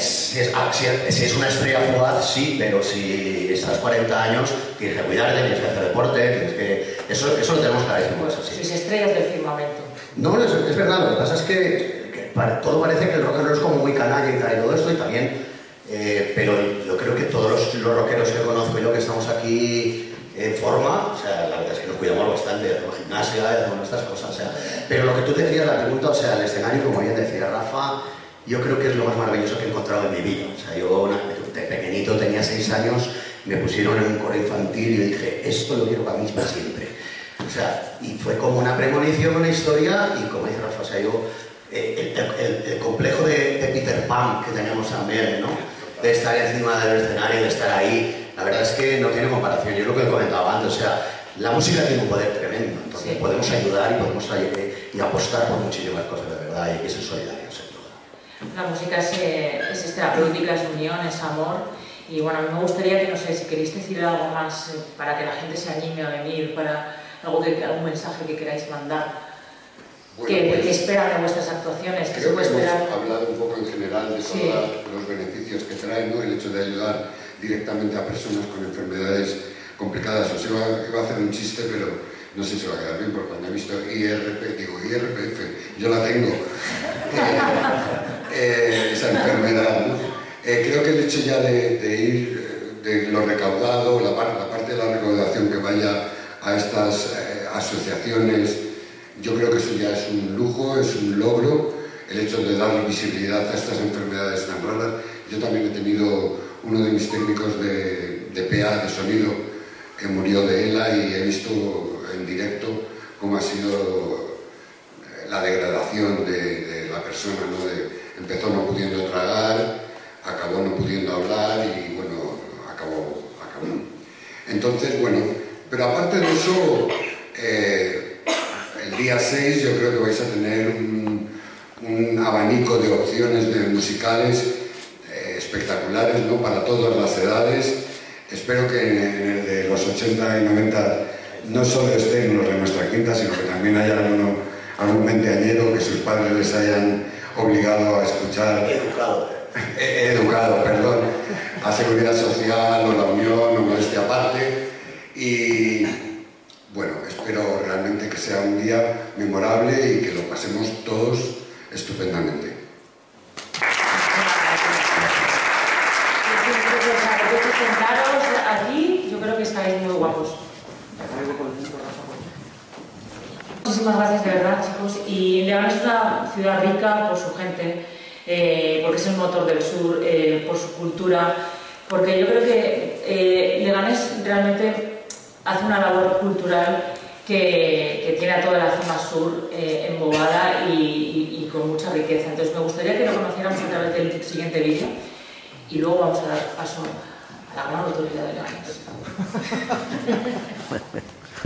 Si es una estrella fugaz, sí, pero si estás 40 años, tienes que cuidarte, tienes que hacer deporte, tienes que... Eso lo tenemos clarísimo, es así. Sus estrellas del firmamento. No, es verdad, lo que pasa es que todo parece que el rock and roll es como muy canalla y tal, y todo esto, y también... pero yo creo que todos los rockeros que conozco yo, que estamos aquí en forma, o sea, la verdad es que nos cuidamos bastante, hacemos gimnasia, hacemos estas cosas, o sea... Pero lo que tú decías, la pregunta, o sea, el escenario, como bien decía Rafa, yo creo que es lo más maravilloso que he encontrado en mi vida. O sea, yo de pequeñito, tenía 6 años, me pusieron en un coro infantil y yo dije, esto lo quiero para mí para siempre. O sea, y fue como una premonición, una historia, y como dice Rafa, o sea, yo, el complejo de Peter Pan que tenemos también, ¿no? De estar encima del escenario, de estar ahí, la verdad es que no tiene comparación. Yo es lo que comentaba antes, o sea, la música tiene un poder tremendo, entonces podemos ayudar y podemos y apostar por muchísimas cosas, de verdad, y hay que ser solidarios en todo. La música es terapéutica, es unión, es amor. Y bueno, a mí me gustaría que, no sé, si queréis decir algo más para que la gente se anime a venir, para algún mensaje que queráis mandar. Bueno, ¿Qué esperan de vuestras actuaciones? Creo que hemos hablado un poco en general de todos los beneficios que trae, ¿no? El hecho de ayudar directamente a personas con enfermedades complicadas. Os iba a hacer un chiste, pero no sé si va a quedar bien, porque cuando he visto IRPF, yo la tengo. Esa enfermedad, ¿no? Creo que el hecho ya de ir, de lo recaudado, la parte de la recaudación que vaya a estas asociaciones, yo creo que eso ya es un lujo, es un logro, el hecho de dar visibilidad a estas enfermedades tan raras. Yo también he tenido uno de mis técnicos de PA, de sonido, que murió de ELA, y he visto en directo cómo ha sido la degradación de la persona, ¿no? Empezó no pudiendo tragar, acabó no pudiendo hablar y bueno, acabó. Entonces, bueno, pero aparte de eso, el día 6 yo creo que vais a tener un abanico de opciones musicales espectaculares, ¿no? Para todas las edades. Espero que en el de los 80 y 90 no solo estén los de nuestra quinta, sino que también haya algún veinteañero que sus padres les hayan obligado a escuchar. Educado, perdón, a Seguridad Social o la Unión o Modestia Aparte. Y bueno, espero realmente que sea un día memorable y que lo pasemos todos estupendamente. Sentaros aquí, yo creo que estáis muy guapos. Muchísimas gracias de verdad, chicos. Y Leganés es una ciudad rica por su gente, porque es el motor del sur, por su cultura, porque yo creo que Leganés realmente hace una labor cultural que tiene a toda la zona sur embobada y con mucha riqueza. Entonces me gustaría que lo conociéramos a través del siguiente vídeo y luego vamos a dar paso a la gran autoridad de Leganés.